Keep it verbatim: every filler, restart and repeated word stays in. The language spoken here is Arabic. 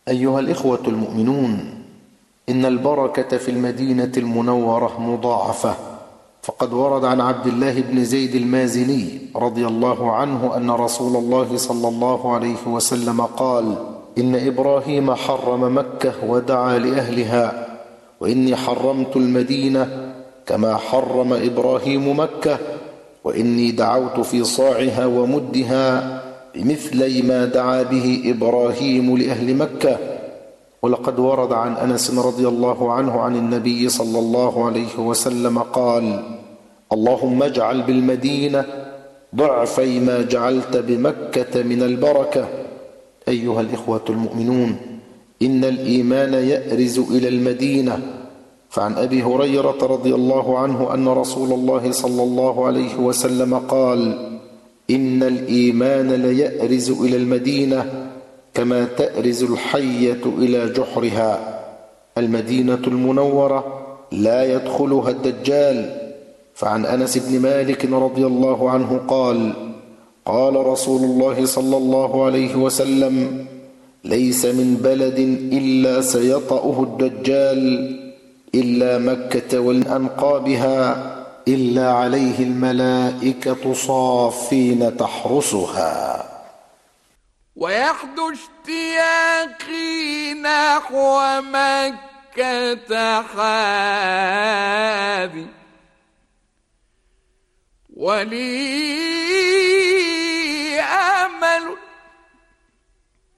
أيها الإخوة المؤمنون، إن البركة في المدينة المنورة مضاعفة، فقد ورد عن عبد الله بن زيد المازني رضي الله عنه أن رسول الله صلى الله عليه وسلم قال: إن إبراهيم حرم مكة ودعا لأهلها، وإني حرمت المدينة كما حرم إبراهيم مكة، وإني دعوت في صاعها ومدها بمثلي ما دعا به إبراهيم لأهل مكة. ولقد ورد عن أنس رضي الله عنه عن النبي صلى الله عليه وسلم قال: اللهم اجعل بالمدينة ضعفي ما جعلت بمكة من البركة. أيها الإخوة المؤمنون، إن الإيمان يأرز إلى المدينة، فعن أبي هريرة رضي الله عنه أن رسول الله صلى الله عليه وسلم قال: إن الإيمان ليأرز إلى المدينة كما تأرز الحية إلى جحرها. المدينة المنورة لا يدخلها الدجال. فعن أنس بن مالك رضي الله عنه قال: قال رسول الله صلى الله عليه وسلم: ليس من بلد إلا سيطأه الدجال إلا مكة والأنقابها، إلا عليه الملائكة صافين تحرسها. ويحدو اشتياقي نحو مكة حابي ولي